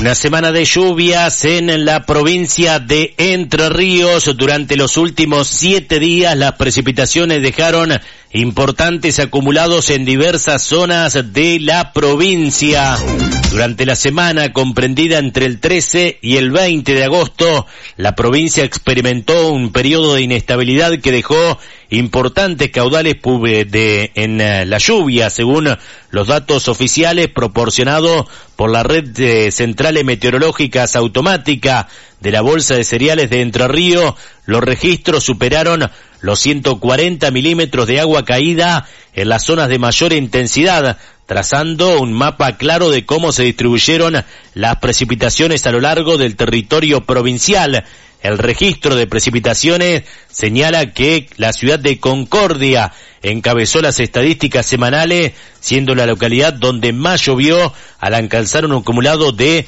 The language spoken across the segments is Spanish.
Una semana de lluvias en la provincia de Entre Ríos. Durante los últimos 7 días las precipitaciones dejaron importantes acumulados en diversas zonas de la provincia. Durante la semana comprendida entre el 13 y el 20 de agosto, la provincia experimentó un periodo de inestabilidad que dejó importantes caudales en la lluvia, según los datos oficiales proporcionados por la red de centrales meteorológicas automática de la Bolsa de Cereales de Entre Ríos. Los registros superaron los 140 milímetros de agua caída en las zonas de mayor intensidad, trazando un mapa claro de cómo se distribuyeron las precipitaciones a lo largo del territorio provincial. El registro de precipitaciones señala que la ciudad de Concordia encabezó las estadísticas semanales, siendo la localidad donde más llovió al alcanzar un acumulado de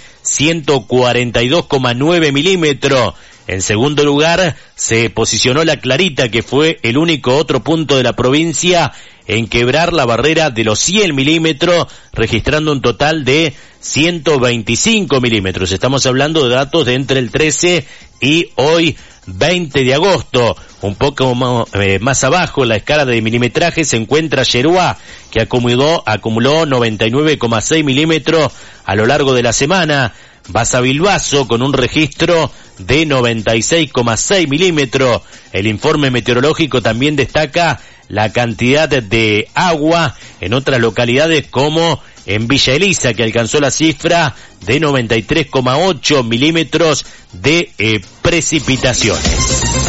142,9 milímetros. En segundo lugar se posicionó La Clarita, que fue el único otro punto de la provincia en quebrar la barrera de los 100 milímetros, registrando un total de 125 milímetros. Estamos hablando de datos de entre el 13 y hoy 20 de agosto. Un poco más abajo en la escala de milimetraje se encuentra Yeruá, que acumuló 99,6 milímetros a lo largo de la semana. Basavilbaso con un registro de 96,6 milímetros. El informe meteorológico también destaca la cantidad de agua en otras localidades, como en Villa Elisa, que alcanzó la cifra de 93,8 milímetros de precipitaciones.